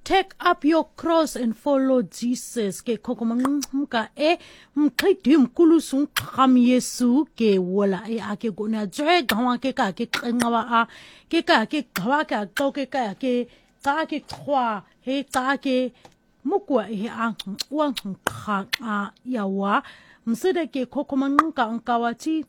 take up your cross and follow Jesus. Ke kokomangka mqidi mkulu sung kham Yesu ke wala ke gona joe gawa ke ka ke qengawa ke ka ke gawa ka qoke ka ke khwa he ka ke mukwa wa kha yawa msede ke kokomangka nkawati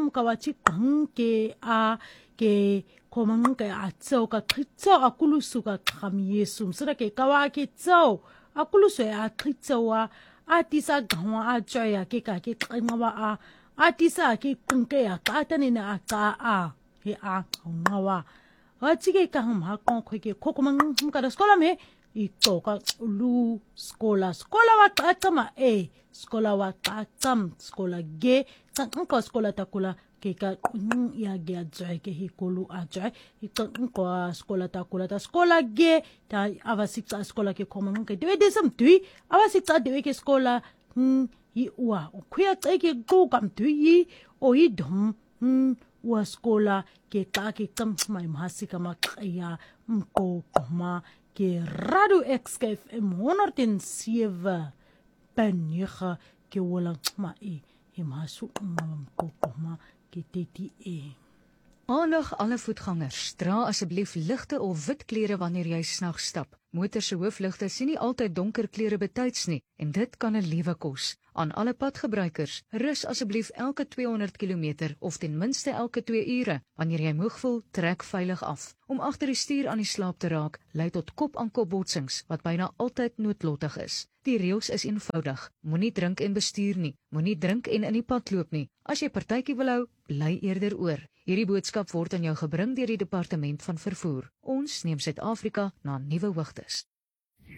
ke ke komangka tsao ka qhitsao akulusu ka kham Yesu msede ke kawa ke tsao akulusu qhitsao tisa gawa joya ke ka ke qengawa tisa ke qinke ya qatane na he ngawa ke ka ha konkhwe ke kokomangka da skola me itoka lu skola wa qatama skola wa qatam skola ge tsanko skola takula ke ka ya ge ajai ke hikulu ajai ikanko skola takula ta skola ge ta avasika skola ke komang ke dewe desam tui avasika dewe ke skola yi wa kuya ke go kam tui o yi dom wa skola ke ka ke kam mai mahasika makaya mko koma ke Radio XFM 107 penjige ke wala mai masu mko ke teti Aandag alle voetgangers, dra asseblief ligte of wit klere wanneer jy snags stap. Motors se hoofligte sien nie altyd donker kleure betyds nie en dit kan 'n lewe kos. Aan alle padgebruikers, rus asseblief elke 200 km of ten minste elke 2 ure. Wanneer jy moeg voel, trek veilig af. Om agter die stuur aan die slaap te raak, lei tot kop-aan-kop botsings wat byna altyd noodlottig is. Die reëls is eenvoudig. Moenie drink en bestuur nie. Moenie drink en in die pad loop nie. As jy partytjie wil hou, bly eerder oor. Hierdie boodskap word aan jou gebring deur die Departement van Vervoer. Ons neem Suid-Afrika na nuwe hoogtes.